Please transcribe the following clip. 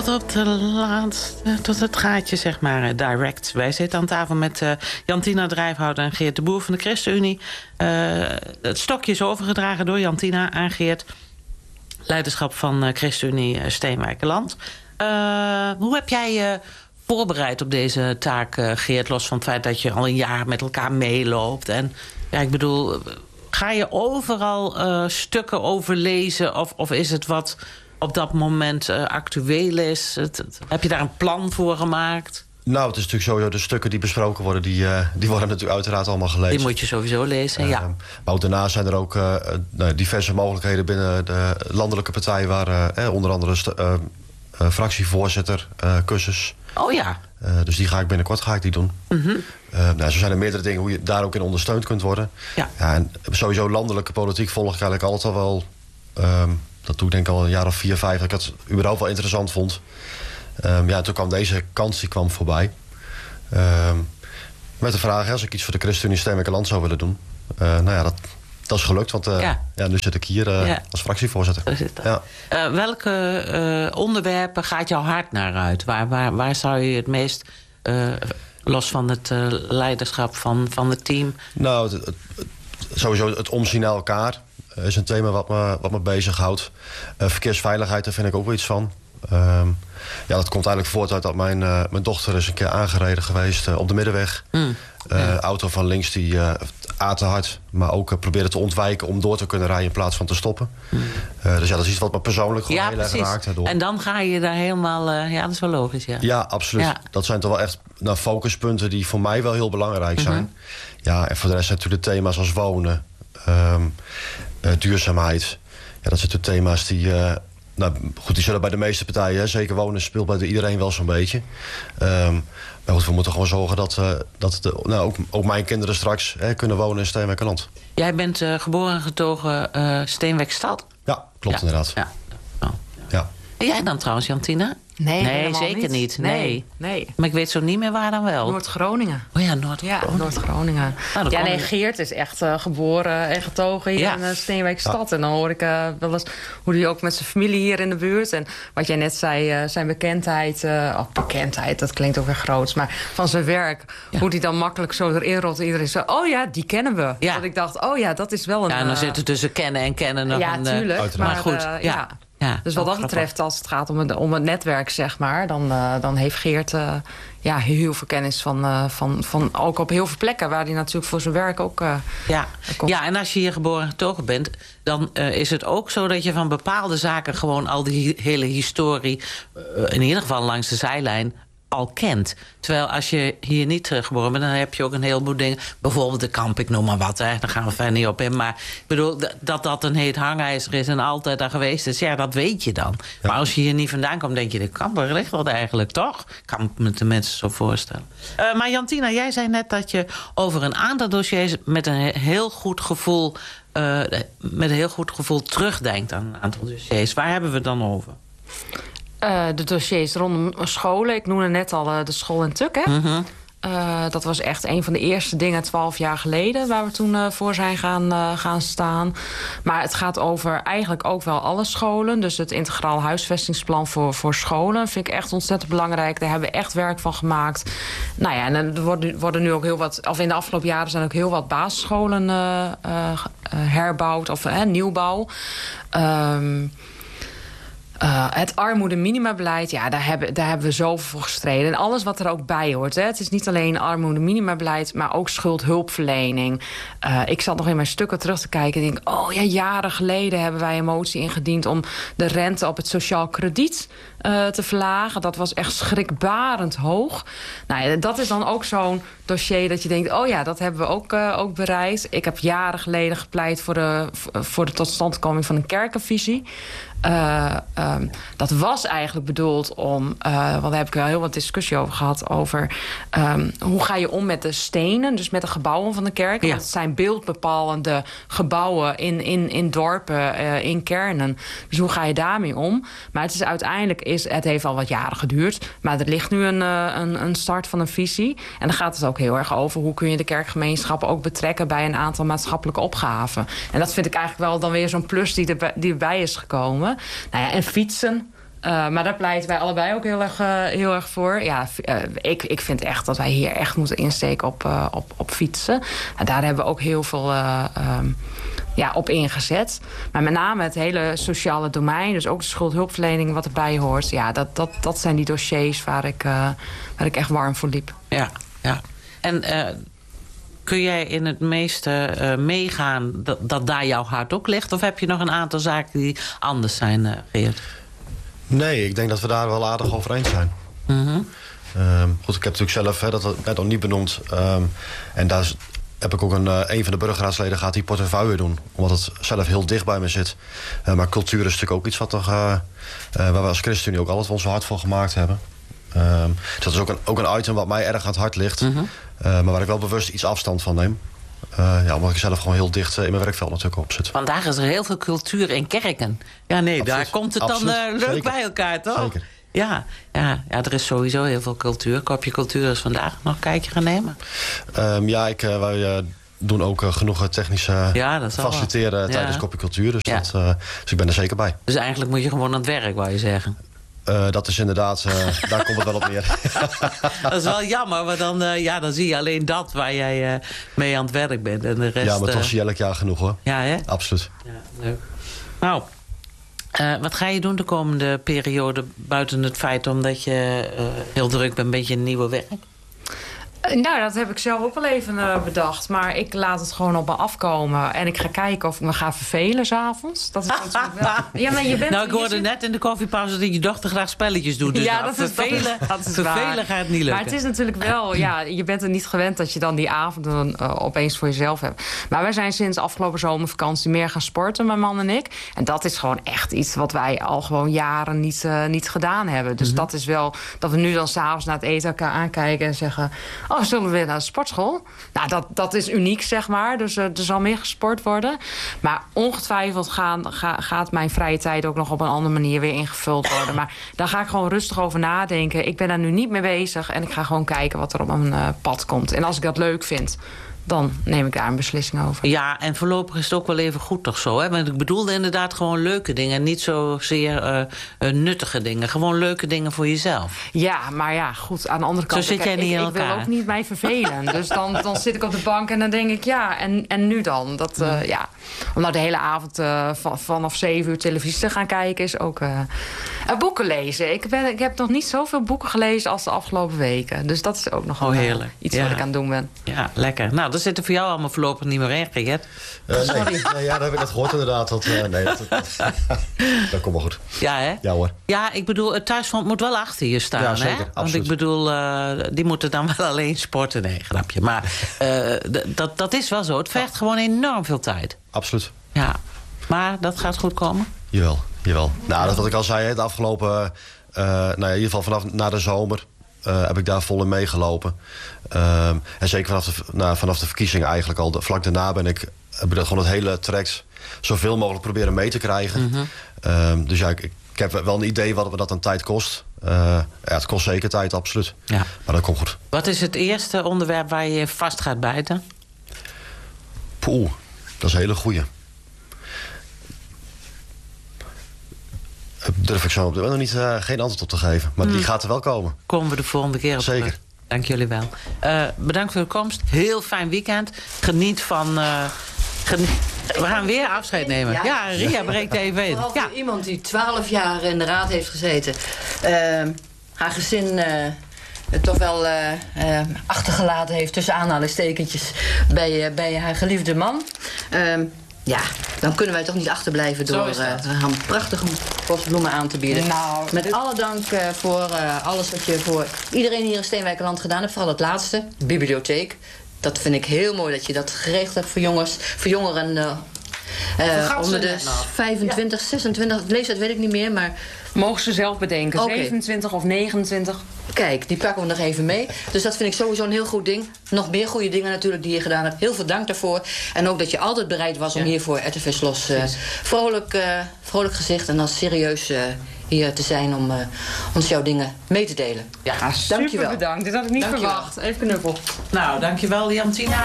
tot het gaatje, zeg maar, direct. Wij zitten aan tafel met Jantina Drijfhout en Geert de Boer van de ChristenUnie. Het stokje is overgedragen door Jantina aan Geert. Leiderschap van ChristenUnie Steenwijkerland. Hoe heb jij je voorbereid op deze taak, Geert? Los van het feit dat je al een jaar met elkaar meeloopt. En ja, ik bedoel, ga je overal stukken over lezen? Of is het wat op dat moment actueel is? Heb je daar een plan voor gemaakt? Nou, het is natuurlijk sowieso de stukken die besproken worden, die worden natuurlijk uiteraard allemaal gelezen. Die moet je sowieso lezen, ja. Maar ook daarnaast zijn er ook diverse mogelijkheden binnen de landelijke partij, waar onder andere fractievoorzitter, cursus. Oh ja. Dus die ga ik die doen. Mm-hmm. Zo zijn er meerdere dingen hoe je daar ook in ondersteund kunt worden. Ja. En sowieso landelijke politiek volg ik eigenlijk altijd al wel. Dat doe ik denk ik al een jaar of 4, 5. Dat ik het überhaupt wel interessant vond. Toen kwam deze kans die kwam voorbij. Met de vraag, als ik iets voor de ChristenUnie Steenwijkerland zou willen doen. Dat is gelukt, want nu zit ik hier als fractievoorzitter. Ja. Welke onderwerpen gaat jouw hart naar uit? Waar zou je het meest, los van het leiderschap van het team? Nou, sowieso het omzien naar elkaar is een thema wat me bezighoudt. Verkeersveiligheid, daar vind ik ook wel iets van. Dat komt eigenlijk voort uit dat mijn dochter is een keer aangereden geweest op de middenweg. Auto van links die te hard, maar ook probeerde te ontwijken om door te kunnen rijden in plaats van te stoppen. Dus dat is iets wat me persoonlijk gewoon heel erg raakt. En dan ga je daar helemaal... dat is wel logisch, ja. Ja, absoluut. Ja. Dat zijn toch wel echt focuspunten die voor mij wel heel belangrijk zijn. Ja, en voor de rest zijn natuurlijk thema's als wonen, duurzaamheid. Ja, dat zijn de thema's die... die zullen bij de meeste partijen, zeker wonen, speelt bij iedereen wel zo'n beetje. Maar goed, we moeten gewoon zorgen dat ook mijn kinderen straks kunnen wonen in Steenwijkerland. Jij bent geboren en getogen Steenwijkstad? Ja, klopt inderdaad. Ja. Ja. En jij dan trouwens, Jantina? Nee, zeker niet. Nee. Nee. Maar ik weet zo niet meer waar dan wel. Noord-Groningen. Oh ja, Noord-Groningen. Noord-Groningen. Geert is echt geboren en getogen hier in Steenwijkstad. Ja. En dan hoor ik wel eens hoe hij ook met zijn familie hier in de buurt. En wat jij net zei, zijn bekendheid, dat klinkt ook weer groots. Maar van zijn werk, hoe hij dan makkelijk zo erin rolt. Iedereen zo, oh ja, die kennen we. Ja. Dat ik dacht, oh ja, dat is wel een... Ja, en dan zit er tussen kennen en kennen nog een... Ja, tuurlijk. Maar goed, ja. Ja, dus wat dat betreft, als het gaat om het netwerk, zeg maar... dan heeft Geert heel veel kennis van ook op heel veel plekken... waar hij natuurlijk voor zijn werk ook komt. Ja, en als je hier geboren en getogen bent... dan is het ook zo dat je van bepaalde zaken... gewoon al die hele historie, in ieder geval langs de zijlijn... al kent. Terwijl als je hier niet geboren bent... dan heb je ook een heleboel dingen. Bijvoorbeeld de kamp, ik noem maar wat. Daar gaan we verder niet op in. Maar ik bedoel, dat een heet hangijzer is... en altijd daar geweest is, ja, dat weet je dan. Ja. Maar als je hier niet vandaan komt, denk je... de kamp, waar ligt dat eigenlijk, toch? Ik kan me de mensen zo voorstellen. Maar Jantina, jij zei net dat je over een aantal dossiers... met een heel goed gevoel terugdenkt aan een aantal dossiers. Waar hebben we het dan over? De dossiers rondom scholen. Ik noemde net al de school in Tuk, hè? Mm-hmm. Dat was echt een van de eerste dingen 12 jaar geleden... waar we toen voor zijn gaan staan. Maar het gaat over eigenlijk ook wel alle scholen. Dus het integraal huisvestingsplan voor scholen... vind ik echt ontzettend belangrijk. Daar hebben we echt werk van gemaakt. Nou ja, en er worden nu ook heel wat... of in de afgelopen jaren zijn ook heel wat basisscholen herbouwd... of nieuwbouw. Het armoede-minimabeleid, daar hebben we zoveel voor gestreden. En alles wat er ook bij hoort. Hè. Het is niet alleen armoede-minimabeleid, maar ook schuldhulpverlening. Ik zat nog in mijn stukken terug te kijken en denk... jaren geleden hebben wij een motie ingediend... om de rente op het sociaal krediet te verlagen. Dat was echt schrikbarend hoog. Nou ja, dat is dan ook zo'n dossier dat je denkt... dat hebben we ook bereikt. Ik heb jaren geleden gepleit voor de totstandkoming van een kerkenvisie... dat was eigenlijk bedoeld om... want daar heb ik wel heel wat discussie over gehad... over hoe ga je om met de stenen... dus met de gebouwen van de kerk. Ja. Want het zijn beeldbepalende gebouwen in dorpen, in kernen. Dus hoe ga je daarmee om? Maar het is uiteindelijk... het heeft al wat jaren geduurd... maar er ligt nu een start van een visie. En dan gaat het ook heel erg over... hoe kun je de kerkgemeenschappen ook betrekken... bij een aantal maatschappelijke opgaven. En dat vind ik eigenlijk wel dan weer zo'n plus die erbij is gekomen... Nou ja, en fietsen. Maar daar pleiten wij allebei ook heel erg voor. Ja, ik vind echt dat wij hier echt moeten insteken op fietsen. En daar hebben we ook heel veel op ingezet. Maar met name het hele sociale domein, dus ook de schuldhulpverlening wat erbij hoort. Ja, dat zijn die dossiers waar ik echt warm voor liep. Ja. En kun jij in het meeste meegaan dat daar jouw hart ook ligt? Of heb je nog een aantal zaken die anders zijn, Geert? Nee, ik denk dat we daar wel aardig over eens zijn. Mm-hmm. Goed, ik heb natuurlijk zelf, dat had ik net nog niet benoemd. En daar heb ik ook een van de burgerraadsleden gaat die portefeuille doen. Omdat het zelf heel dicht bij me zit. Maar cultuur is natuurlijk ook iets wat waar we als ChristenUnie ook altijd ons hart voor gemaakt hebben. Dus dat is ook een item wat mij erg aan het hart ligt. Mm-hmm. Maar waar ik wel bewust iets afstand van neem. Omdat ik zelf gewoon heel dicht in mijn werkveld natuurlijk op zit. Vandaag is er heel veel cultuur in kerken. Ja, nee, absoluut. Daar komt het dan leuk zeker. Bij elkaar, toch? Zeker. Ja, er is sowieso heel veel cultuur. Kopje cultuur is vandaag nog een kijkje gaan nemen. Wij doen ook genoeg technische faciliteren tijdens Kopje Cultuur. Dus, dus ik ben er zeker bij. Dus eigenlijk moet je gewoon aan het werk, wou je zeggen? Dat is inderdaad, daar komt het wel op neer. Dat is wel jammer, maar dan zie je alleen dat waar jij mee aan het werk bent. En de rest, ja, maar toch zie je elk jaar genoeg, hoor. Ja, hè? Absoluut. Ja, leuk. Nou, wat ga je doen de komende periode, buiten het feit omdat je heel druk bent met je nieuwe werk? Nou, dat heb ik zelf ook wel even bedacht. Maar ik laat het gewoon op me afkomen. En ik ga kijken of ik me ga vervelen 's avonds. Dat is natuurlijk wel... Ja, maar ik hoorde net in de koffiepauze dat je dochter graag spelletjes doet. Dus ja, dat is vervelen gaat niet lukken. Maar het is natuurlijk wel... Ja, je bent er niet gewend dat je dan die avonden opeens voor jezelf hebt. Maar wij zijn sinds afgelopen zomervakantie meer gaan sporten, mijn man en ik. En dat is gewoon echt iets wat wij al gewoon jaren niet gedaan hebben. Dus dat is wel... Dat we nu dan 's avonds na het eten elkaar aankijken en zeggen... Oh, zullen we weer naar de sportschool? Nou, dat is uniek, zeg maar. Dus er zal meer gesport worden. Maar ongetwijfeld gaat mijn vrije tijd ook nog op een andere manier weer ingevuld worden. Maar daar ga ik gewoon rustig over nadenken. Ik ben daar nu niet mee bezig. En ik ga gewoon kijken wat er op mijn pad komt. En als ik dat leuk vind, dan neem ik daar een beslissing over. Ja, en voorlopig is het ook wel even goed toch zo, hè? Want ik bedoelde inderdaad gewoon leuke dingen. Niet zozeer nuttige dingen. Gewoon leuke dingen voor jezelf. Ja, maar ja, goed. Aan de andere kant... Zo zit jij niet in elkaar. Ik wil ook niet mij vervelen. Dus dan zit ik op de bank en dan denk ik, ja, en nu dan? Om nou de hele avond vanaf 7 uur televisie te gaan kijken is ook... boeken lezen. Ik heb nog niet zoveel boeken gelezen als de afgelopen weken. Dus dat is ook nog wel iets wat ik aan het doen ben. Ja, lekker. Nou, dat zit er voor jou allemaal voorlopig niet meer in, Geert. Nee, dat heb ik net gehoord inderdaad. Dat komt wel goed. Ja, hè? Ja, hoor. Ja, ik bedoel, het thuisfront moet wel achter je staan, ja, zeker, hè? absoluut. Want ik bedoel, die moeten dan wel alleen sporten. Nee, grapje. Maar dat is wel zo. Het vergt gewoon enorm veel tijd. Absoluut. Ja, maar dat gaat goed komen? Jawel. Nou, dat wat ik al zei, het afgelopen... in ieder geval vanaf na de zomer... heb ik daar vol in meegelopen. En zeker vanaf de verkiezingen eigenlijk al. Vlak daarna heb ik gewoon het hele traject zoveel mogelijk proberen mee te krijgen. Mm-hmm. Dus ja, ik heb wel een idee wat dat aan tijd kost. Het kost zeker tijd, absoluut. Ja. Maar dat komt goed. Wat is het eerste onderwerp waar je vast gaat bijten? Poeh, dat is een hele goeie. Durf ik zo op de nog niet geen antwoord op te geven. Maar die gaat er wel komen. Komen we de volgende keer op Zeker. terug. Dank jullie wel. Bedankt voor de komst. Heel fijn weekend. Geniet van... We gaan weer afscheid nemen. Ja, Ria breekt even in. Ja. Iemand die 12 jaar in de raad heeft gezeten. Haar gezin... toch wel achtergelaten heeft, tussen aanhalingstekentjes, bij haar geliefde man. Dan kunnen wij toch niet achterblijven door haar prachtige bosbloemen aan te bieden. Nou, met alle dank voor alles wat je voor iedereen hier in Steenwijkerland gedaan hebt. Vooral het laatste, de bibliotheek. Dat vind ik heel mooi dat je dat geregeld hebt voor jongeren onder de 25, 26, leeftijd weet ik niet meer, maar... Mogen ze zelf bedenken, 27 of 29. Kijk, die pakken we nog even mee. Dus dat vind ik sowieso een heel goed ding. Nog meer goede dingen natuurlijk die je gedaan hebt. Heel veel dank daarvoor. En ook dat je altijd bereid was om hier voor RTV Los vrolijk gezicht en dan serieus hier te zijn om ons jouw dingen mee te delen. Ja, super bedankt. Dit had ik niet verwacht. Even knuffel. Nou, dankjewel Jantina.